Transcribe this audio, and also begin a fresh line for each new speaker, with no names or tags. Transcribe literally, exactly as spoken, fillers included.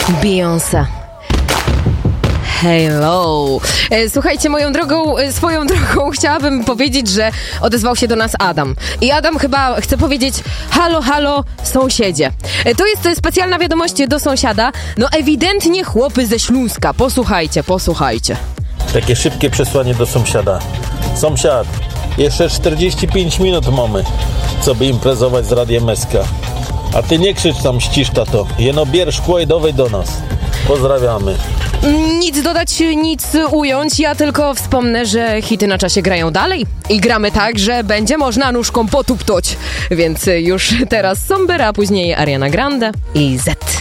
Beyoncé. Hello. Słuchajcie, moją drogą, swoją drogą chciałabym powiedzieć, że odezwał się do nas Adam. I Adam chyba chce powiedzieć: halo, halo, sąsiedzie. To jest specjalna wiadomość do sąsiada. No ewidentnie chłopy ze Śląska. Posłuchajcie, posłuchajcie.
Takie szybkie przesłanie do sąsiada. Sąsiad, jeszcze czterdzieści pięć minut mamy, co by imprezować z Radiem S K. A ty nie krzycz tam, ścisz, tato. Jeno bierz szkło i dawaj do nas. Pozdrawiamy.
Nic dodać, nic ująć. Ja tylko wspomnę, że hity na czasie grają dalej. I gramy tak, że będzie można nóżką potuptać. Więc już teraz Somber, a później Ariana Grande i Z.